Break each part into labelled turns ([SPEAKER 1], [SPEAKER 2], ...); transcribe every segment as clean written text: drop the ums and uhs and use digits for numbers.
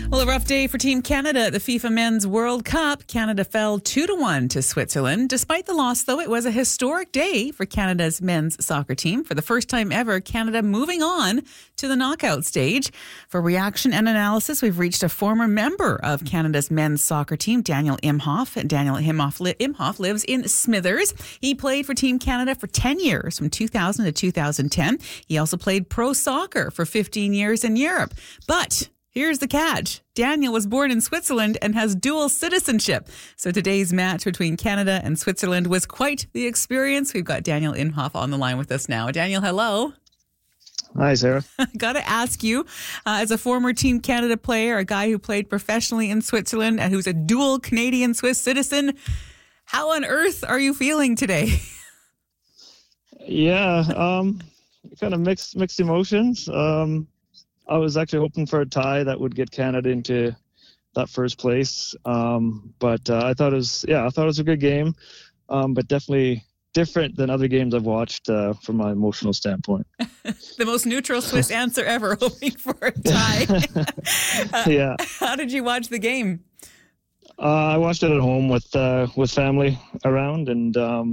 [SPEAKER 1] Well, a rough day for Team Canada at the FIFA Men's World Cup. Canada fell 2-1 to Switzerland. Despite the loss, though, it was a historic day for Canada's men's soccer team. For the first time ever, Canada moving on to the knockout stage. For reaction and analysis, we've reached a former member of Canada's men's soccer team, Daniel Imhoff. Daniel Imhoff lives in Smithers. He played for Team Canada for 10 years, from 2000 to 2010. He also played pro soccer for 15 years in Europe. But here's the catch. Daniel was born in Switzerland and has dual citizenship. So today's match between Canada and Switzerland was quite the experience. We've got Daniel Imhoff on the line with us now. Daniel, hello.
[SPEAKER 2] Hi, Sarah.
[SPEAKER 1] I got to ask you, as a former Team Canada player, a guy who played professionally in Switzerland and who's a dual Canadian-Swiss citizen, how on earth are you feeling today?
[SPEAKER 2] Yeah, kind of mixed emotions. I was actually hoping for a tie that would get Canada into that first place. But I thought it was a good game, but definitely different than other games I've watched from my emotional standpoint.
[SPEAKER 1] The most neutral Swiss answer ever, hoping for a tie.
[SPEAKER 2] Yeah.
[SPEAKER 1] How did you watch the game?
[SPEAKER 2] I watched it at home with family around, and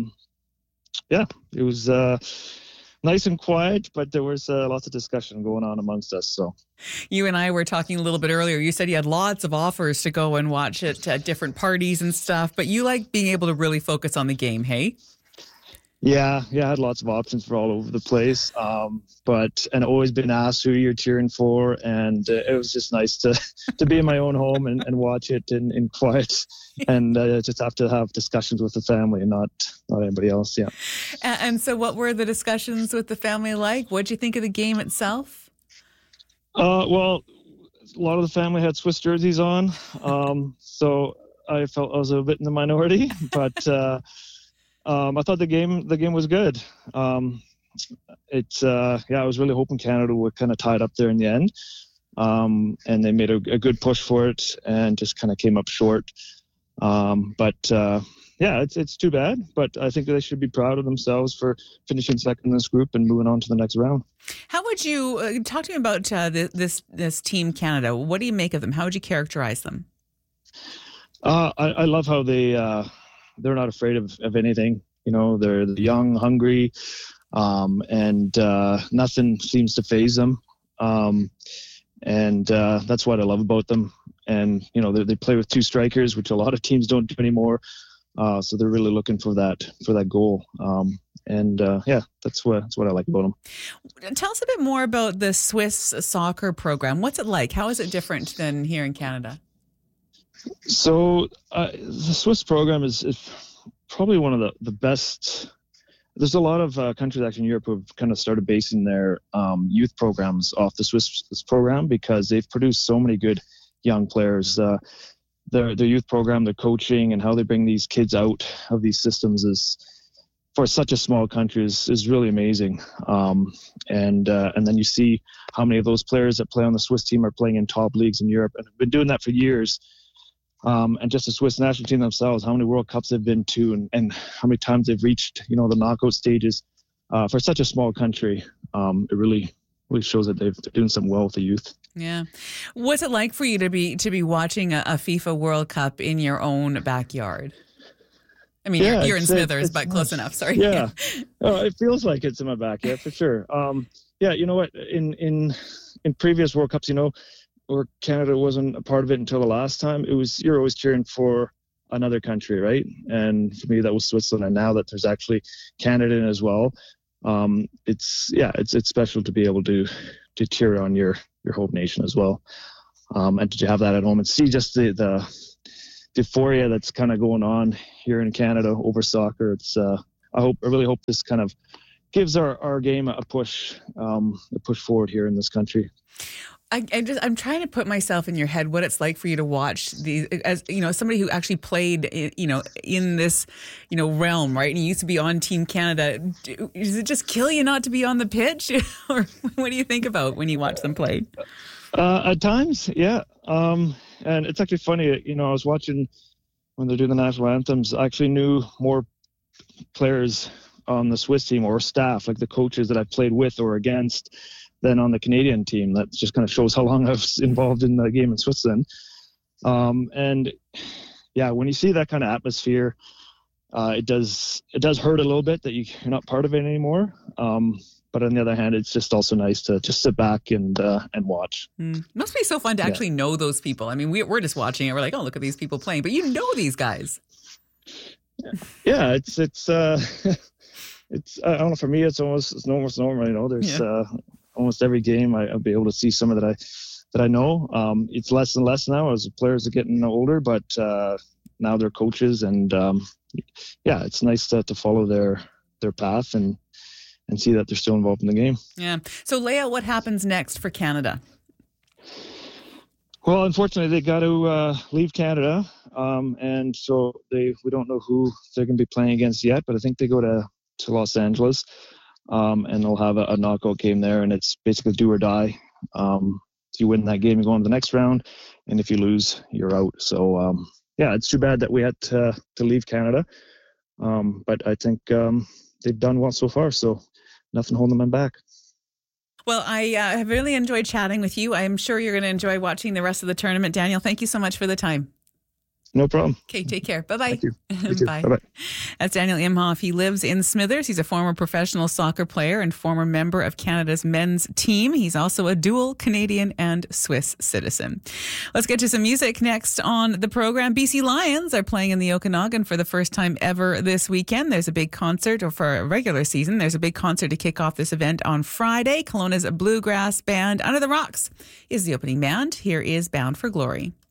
[SPEAKER 2] it was nice and quiet, but there was lots of discussion going on amongst us. So,
[SPEAKER 1] you and I were talking a little bit earlier. You said you had lots of offers to go and watch it at different parties and stuff, but you like being able to really focus on the game, hey?
[SPEAKER 2] Yeah, I had lots of options for all over the place, and always been asked who you're cheering for, and it was just nice to be in my own home and watch it in quiet, and just have to have discussions with the family and not anybody else. Yeah.
[SPEAKER 1] And so, what were the discussions with the family like? What did you think of the game itself?
[SPEAKER 2] Well, a lot of the family had Swiss jerseys on, so I felt I was a bit in the minority, but. I thought the game was good. I was really hoping Canada would kind of tie it up there in the end. And they made a good push for it and just kind of came up short. It's too bad, but I think they should be proud of themselves for finishing second in this group and moving on to the next round.
[SPEAKER 1] How would you talk to me about this Team Canada? What do you make of them? How would you characterize them?
[SPEAKER 2] I love how they're not afraid of anything. You know, they're young, hungry, and nothing seems to faze them. That's what I love about them. And, you know, they play with two strikers, which a lot of teams don't do anymore. So they're really looking for that goal. That's what I like about them.
[SPEAKER 1] Tell us a bit more about the Swiss soccer program. What's it like? How is it different than here in Canada?
[SPEAKER 2] So the Swiss program is probably one of the best. There's a lot of countries actually in Europe who have kind of started basing their youth programs off the Swiss program because they've produced so many good young players. Their youth program, their coaching, and how they bring these kids out of these systems is, for such a small country, is really amazing. And then you see how many of those players that play on the Swiss team are playing in top leagues in Europe and have been doing that for years. And just the Swiss national team themselves, how many World Cups they've been to and how many times they've reached, you know, the knockout stages. For such a small country, it really shows that they're doing something well with the youth.
[SPEAKER 1] Yeah. What's it like for you to be watching a FIFA World Cup in your own backyard? I mean, you're in Smithers, but close enough. Sorry.
[SPEAKER 2] Yeah. It feels like it's in my backyard for sure. You know what? In previous World Cups, you know, or Canada wasn't a part of it until the last time, you're always cheering for another country, right? And for me, that was Switzerland. And now that there's actually Canada in as well, it's special to be able to cheer on your home nation as well, and to have that at home and see just the euphoria that's kind of going on here in Canada over soccer. It's I really hope this kind of gives our game a push forward here in this country.
[SPEAKER 1] I'm trying to put myself in your head what it's like for you to watch these, as you know, somebody who actually played, in this, realm, right? And you used to be on Team Canada. Does it just kill you not to be on the pitch, or what do you think about when you watch them play?
[SPEAKER 2] At times, yeah. And it's actually funny. I was watching when they're doing the national anthems. I actually knew more players on the Swiss team or staff, like the coaches that I played with or against, than on the Canadian team. That just kind of shows how long I was involved in the game in Switzerland. And yeah, when you see that kind of atmosphere, it does hurt a little bit that you're not part of it anymore. But on the other hand, it's just also nice to just sit back and watch.
[SPEAKER 1] Must be so fun to actually know those people. I mean, we're just watching it. We're like, oh, look at these people playing, but you know these guys.
[SPEAKER 2] Yeah, it's I don't know. For me, it's almost normal. You know, there's almost every game I'll be able to see someone that I know. It's less and less now as the players are getting older, but now they're coaches, and it's nice to follow their path and see that they're still involved in the game. Yeah.
[SPEAKER 1] So, Leah, what happens next for Canada?
[SPEAKER 2] Well, unfortunately, they got to leave Canada, and so we don't know who they're going to be playing against yet. But I think they go to Los Angeles, and they'll have a knockout game there, and it's basically do or die. If you win that game, you go on to the next round, and if you lose, you're out. So, it's too bad that we had to leave Canada, but I think they've done well so far, so nothing holding them back.
[SPEAKER 1] Well, I have really enjoyed chatting with you. I'm sure you're going to enjoy watching the rest of the tournament. Daniel, thank you so much for the time.
[SPEAKER 2] No problem.
[SPEAKER 1] Okay, take care. Bye-bye.
[SPEAKER 2] Thank you. You too.
[SPEAKER 1] Bye.
[SPEAKER 2] Bye-bye.
[SPEAKER 1] That's Daniel Imhoff. He lives in Smithers. He's a former professional soccer player and former member of Canada's men's team. He's also a dual Canadian and Swiss citizen. Let's get to some music next on the program. BC Lions are playing in the Okanagan for the first time ever this weekend. There's a big concert, or for a regular season, there's a big concert to kick off this event on Friday. Kelowna's bluegrass band Under the Rocks is the opening band. Here is Bound for Glory.